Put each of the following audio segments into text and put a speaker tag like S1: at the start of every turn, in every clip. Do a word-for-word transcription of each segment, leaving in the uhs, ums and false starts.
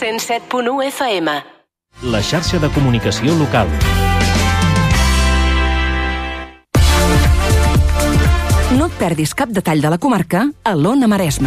S1: cent set punt u F M.
S2: La xarxa de comunicació local.
S3: No et perdis cap detall de la comarca a l'Ona Maresme.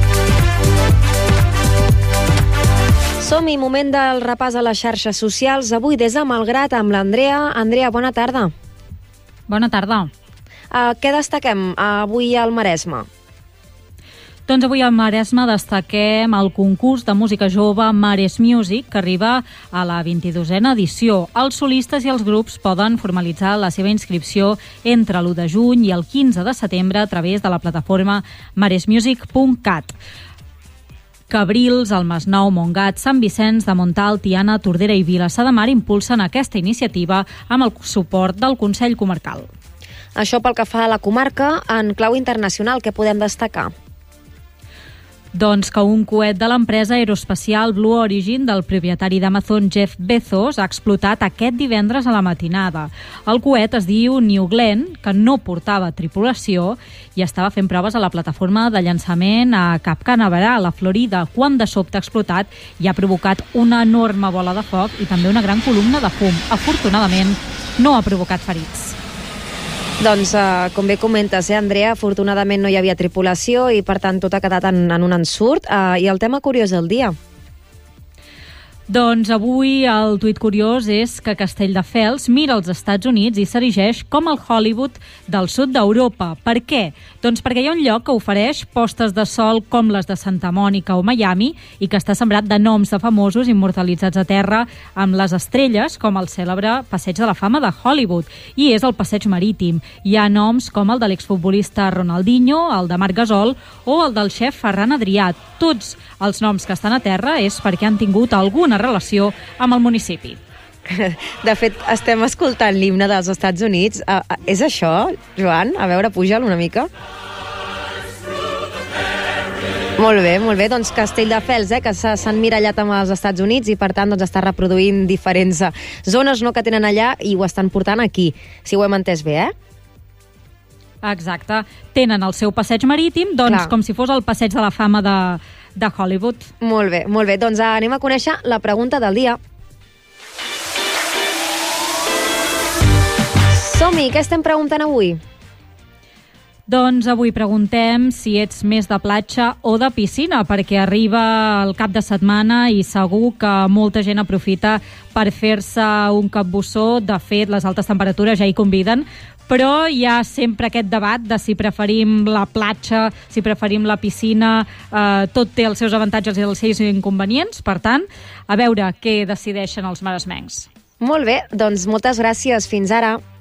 S4: Som-hi, moment del repàs a les xarxes socials. Avui des de Malgrat amb l'Andrea. Andrea, bona tarda.
S5: Bona tarda.
S4: Uh, què destaquem avui al Maresme?
S5: Doncs avui al Maresme destaquem el concurs de música jove Mares Music, que arriba a la vint-i-dosena edició. Els solistes i els grups poden formalitzar la seva inscripció entre l'u de juny i el quinze de setembre a través de la plataforma maresmusic punt cat. Cabrils, el Masnou, Montgat, Sant Vicenç de Montalt, Tiana, Tordera i Vilassar de Mar impulsen aquesta iniciativa amb el suport del Consell Comarcal.
S4: Això pel que fa a la comarca. En clau internacional, què podem destacar?
S5: Doncs que un coet de l'empresa aeroespacial Blue Origin del propietari d'Amazon Jeff Bezos ha explotat aquest divendres a la matinada. El coet es diu New Glenn, que no portava tripulació i estava fent proves a la plataforma de llançament a Cap Canaveral, a la Florida, quan de sobte ha explotat i ha provocat una enorme bola de foc i també una gran columna de fum. Afortunadament, no ha provocat ferits.
S4: Doncs, uh, com bé comentes, eh, Andrea, afortunadament no hi havia tripulació i, per tant, tot ha quedat en, en un ensurt. Uh, I el tema curiós del dia?
S5: Doncs avui el tuit curiós és que Castelldefels mira els Estats Units i s'erigeix com el Hollywood del sud d'Europa. Per què? Doncs perquè hi ha un lloc que ofereix postes de sol com les de Santa Mònica o Miami i que està sembrat de noms de famosos immortalitzats a terra amb les estrelles, com el cèlebre Passeig de la Fama de Hollywood. I és el Passeig Marítim. Hi ha noms com el de l'exfutbolista Ronaldinho, el de Marc Gasol o el del xef Ferran Adrià. Tots els noms que estan a terra és perquè han tingut alguna relació amb el municipi.
S4: De fet, estem escoltant l'himne dels Estats Units. Uh, uh, és això, Joan? A veure, puja'l una mica. Molt bé, molt bé. Doncs Castelldefels, eh, que s'ha emmirallat amb els Estats Units i, per tant, doncs, està reproduint diferents zones no, que tenen allà i ho estan portant aquí. Si ho hem entès bé, eh?
S5: Exacte. Tenen el seu passeig marítim, doncs, Clar. com si fos el passeig de la fama de, de Hollywood.
S4: Molt bé, molt bé. Doncs anem a conèixer la pregunta del dia. Som-hi, què estem preguntant avui?
S5: Doncs avui preguntem si ets més de platja o de piscina, perquè arriba el cap de setmana i segur que molta gent aprofita per fer-se un capbussó. De fet, les altes temperatures ja hi conviden, però hi ha sempre aquest debat de si preferim la platja, si preferim la piscina. Eh, tot té els seus avantatges i els seus inconvenients, per tant, a veure què decideixen els maresmencs.
S4: Molt bé, doncs moltes gràcies. Fins ara.